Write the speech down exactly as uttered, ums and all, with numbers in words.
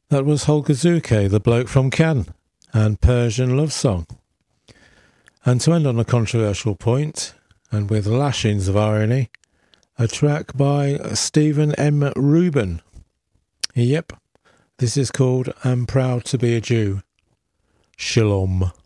That was Holger Zuke, the bloke from Cannes, and Persian Love Song. And to end on a controversial point, and with lashings of irony, a track by Stephen M. Rubin. Yep, this is called I'm Proud to be a Jew. Shalom.